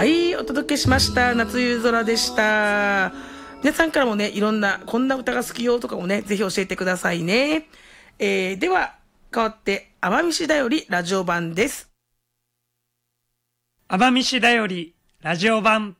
はい、お届けしました。夏夕空でした。皆さんからもね、いろんなこんな歌が好きよとかもね、ぜひ教えてくださいね。では変わって奄美市だよりラジオ版です。 奄美市だよりラジオ版。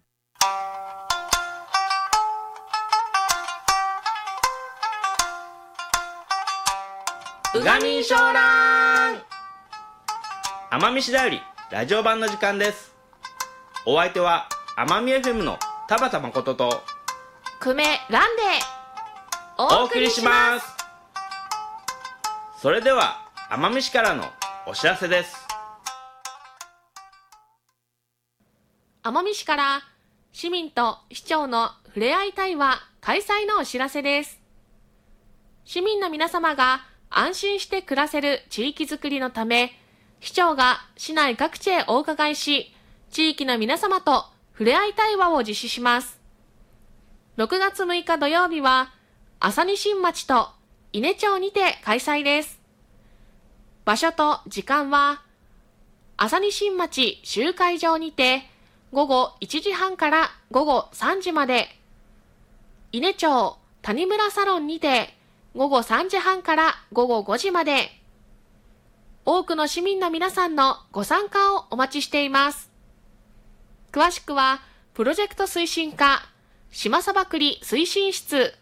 うがみしょうらん。奄美市だよりラジオ版の時間です。お相手は奄美 FM の田畑誠と久米ランでお送りします。それでは奄美市からのお知らせです。 奄美市から市民と市長のふれあい対話開催のお知らせです。市民の皆様が安心して暮らせる地域づくりのため、市長が市内各地へお伺いし、地域の皆様とふれあい対話を実施します。6月6日土曜日は、朝西新町と伊根町にて開催です。場所と時間は、朝西新町集会場にて、午後1時半から午後3時まで、伊根町谷村サロンにて、午後3時半から午後5時まで、多くの市民の皆さんのご参加をお待ちしています。詳しくは、プロジェクト推進課、島さばくり推進室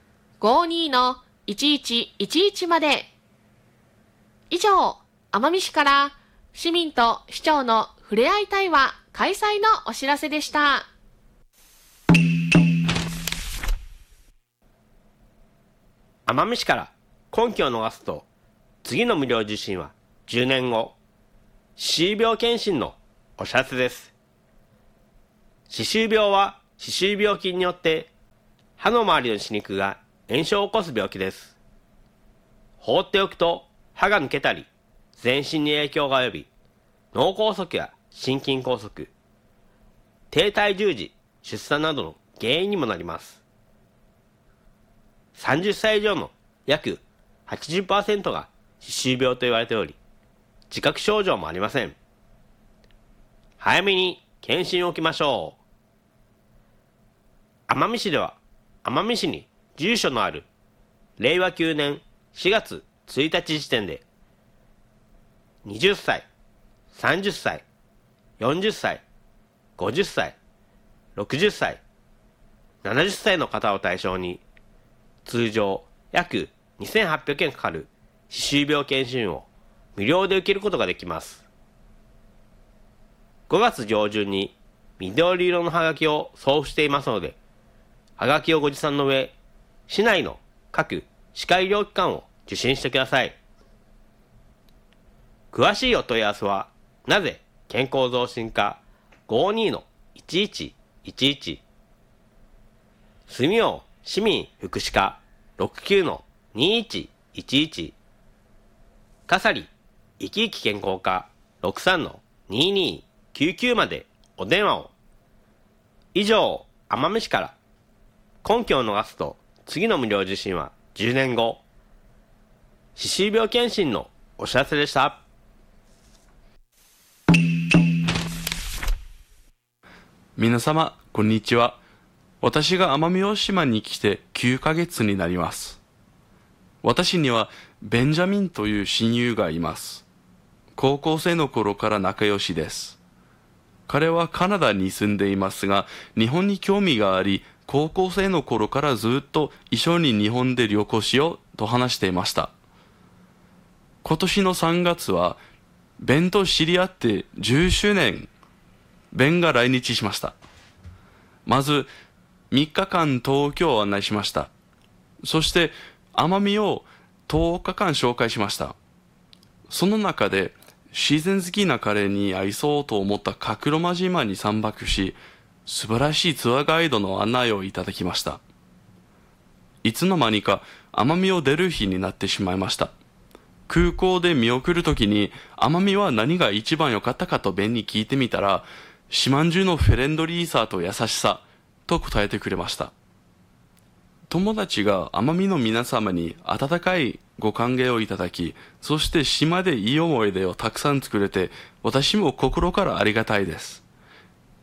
52-1111 まで。以上、奄美市から市民と市長のふれあい対話開催のお知らせでした。 奄美市から根拠を逃すと次の無料受診は10年後。歯周病検診のお知らせです。歯周病は歯周病菌によって歯の周りの歯肉が炎症を起こす病気です。放っておくと歯が抜けたり全身に影響が及び、脳梗塞や心筋梗塞、低体重時出産などの原因にもなります。30歳以上の約 80% が歯周病と言われており、自覚症状もありません。早めに検診を受けましょう。奄美市では、奄美市に住所のある令和9年4月1日時点で、20歳、30歳、40歳、50歳、60歳、70歳の方を対象に、通常約2800円かかる歯周病検診を無料で受けることができます。5月上旬に緑色のハガキを送付していますので、ハガキをご持参の上、市内の各歯科医療機関を受診してください。詳しいお問い合わせは、なぜ健康増進課 52-1111 住用市民福祉課 69-2111 笠利生き生き健康課 63-2299 までお電話を。以上、奄美市から。根拠を逃すと次の無料受診は10年後。歯周病検診のお知らせでした。 皆様こんにちは。私が奄美大島に来て9ヶ月になります。私にはベンジャミンという親友がいます。高校生の頃から仲良しです。彼はカナダに住んでいますが、日本に興味があり、高校生の頃からずっと一緒に日本で旅行しようと話していました。今年の3月は、ベンと知り合って10周年、ベンが来日しました。まず、3日間東京を案内しました。そして、奄美を10日間紹介しました。その中で、自然好きな彼に愛そうと思った角呂間島に3泊し、素晴らしいツアーガイドの案内をいただきました。いつの間にか奄美を出る日になってしまいました。空港で見送るときに、奄美は何が一番良かったかとベンに聞いてみたら、島中のフレンドリーさと優しさと答えてくれました。友達が奄美の皆様に温かいご歓迎をいただき、そして島でいい思い出をたくさん作れて、私も心からありがたいです。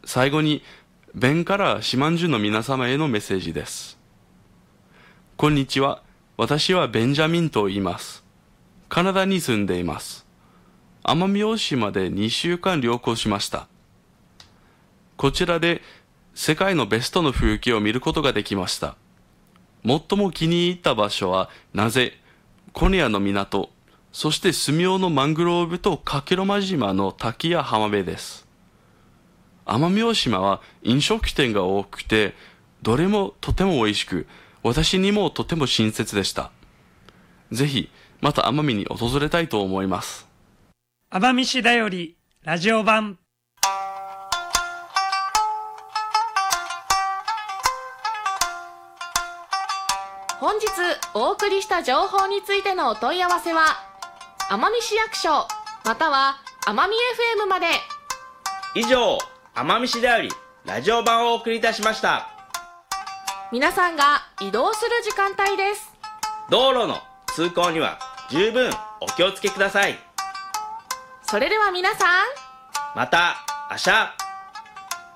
最後に、ベンから島んじゅの皆様へのメッセージです。こんにちは。私はベンジャミンと言います。カナダに住んでいます。奄美大島で2週間旅行しました。こちらで世界のベストの風景を見ることができました。最も気に入った場所はなぜコネアの港、そしてスミオのマングローブとカケロマ島の滝や浜辺です。奄美大島は飲食店が多くて、どれもとても美味しく、私にもとても親切でした。ぜひまた奄美に訪れたいと思います。 奄美市だよりラジオ版。 本日お送りした情報についてのお問い合わせは奄美市役所または奄美 FM まで。 以上、奄美市だよりラジオ版をお送りいたしました。 皆さんが移動する時間帯です。 道路の通行には十分お気をつけください。 それでは皆さん、 また明日。